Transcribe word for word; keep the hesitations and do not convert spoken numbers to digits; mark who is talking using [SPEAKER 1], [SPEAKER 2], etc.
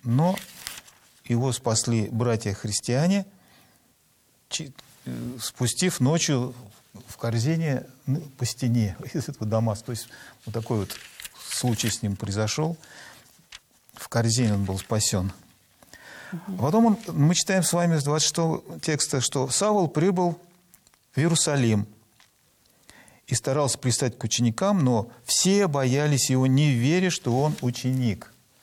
[SPEAKER 1] но его спасли братья-христиане, спустив ночью в корзине по стене из этого Дамаска. То есть вот такой вот случай с ним произошел. В корзине он был спасен. Угу. Потом он, мы читаем с вами с двадцать шестого текста, что Савл прибыл в Иерусалим и старался пристать к ученикам, но все боялись его, не веря, что он ученик.